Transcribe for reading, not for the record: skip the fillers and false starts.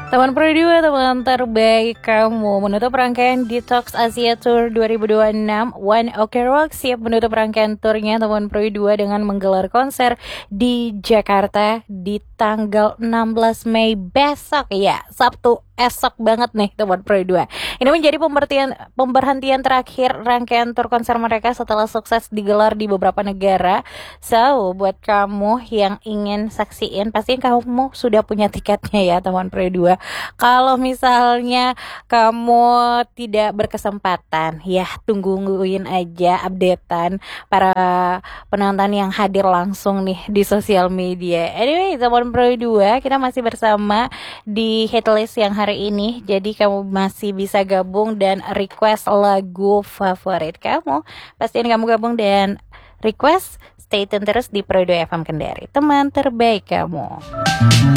Teman Pro 2, teman terbaik kamu. Menutup rangkaian Detox Asia Tour 2026, One Ok Rock siap menutup rangkaian turnya teman Pro 2 dengan menggelar konser di Jakarta di tanggal 16 Mei besok ya, Sabtu esok banget nih teman Pro 2. Ini menjadi pemberhentian terakhir rangkaian tur konser mereka setelah sukses digelar di beberapa negara. So, buat kamu yang ingin saksiin, pasti kamu sudah punya tiketnya ya teman Pro 2. Kalau misalnya kamu tidak berkesempatan, ya tungguin aja updatean para penonton yang hadir langsung nih di sosial media. Anyway, teman Pro 2, kita masih bersama di hitlist yang hari ini. Jadi kamu masih bisa gabung dan request lagu favorit kamu. Pastiin kamu gabung dan request. Stay tune terus di Pro 2 FM Kendari, teman terbaik kamu.